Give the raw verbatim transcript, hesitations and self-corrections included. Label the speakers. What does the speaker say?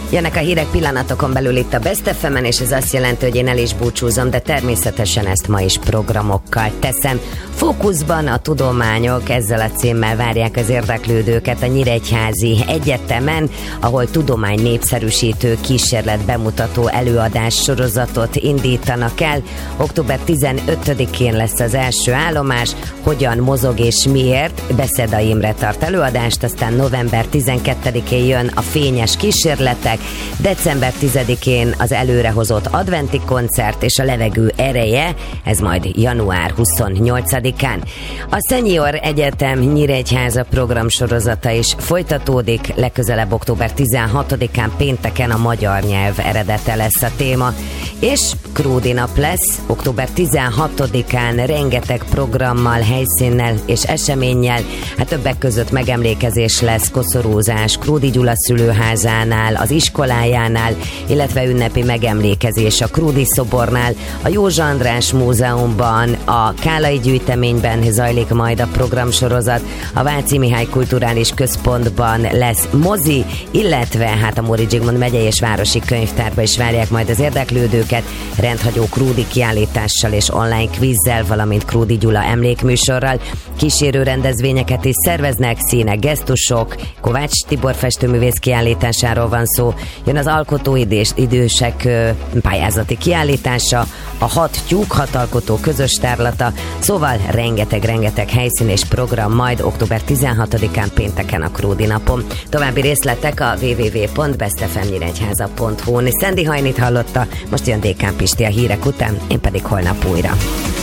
Speaker 1: Jönnek a hírek pillanatokon belül itt a Best ef emen, és ez azt jelenti, hogy én el is búcsúzom, de természetesen ezt ma is programokkal teszem. Fókuszban a tudományok, ezzel a címmel várják az érdeklődőket a Nyíregyházi Egyetemen, ahol tudomány népszerűsítő kísérlet bemutató előadás sorozatot indítanak el. október tizenötödikén lesz az első állomás, hogyan mozog és miért. Beszeda Imre tart előadást, aztán november tizenkettedikén jön a fényes kísérletek, december tizedikén az előrehozott adventi koncert és a levegő ereje, ez majd január huszonnyolcadikán. A Senior Egyetem Nyíregyháza programsorozata is folytatódik, legközelebb október tizenhatodikán pénteken a magyar nyelv eredete lesz a téma, és Kródi nap lesz, október tizenhatodikán rengeteg programmal, helyszínnel és eseménnyel, hát többek között megemlékezés lesz, koszorúzás Kródi Gyula szülőházánál, az iskolájánál, illetve ünnepi megemlékezés a Kródi szobornál, a Józsa András Múzeumban, a Kálai gyűjteményben zajlik majd a programsorozat, a Váci Mihály Kulturális Központban lesz mozi, illetve hát a Móricz Zsigmond megyei és városi könyvtárba is várják majd az érdeklődőket, rendhagyó Kródi kiállítással és online kvízzel, valamint Kródi Gyula emlékműsorral. Kísérő rendezvényeket is szerveznek, színek, gesztusok, Kovács Tibor festőművész kiállításáról van szó, jön az alkotó idős, idősek pályázati kiállítása, a hat tyúk, hat alkotó közös tárlata, szóval rengeteg-rengeteg helyszín és program majd október tizenhatodikán pénteken a Kródi napon. További részletek a double-u double-u double-u pont best f m nyíregyháza pont hu-n. Szendi Hajnit hallotta, most jön Dékán Pisti a hírek után, én pedig holnap újra.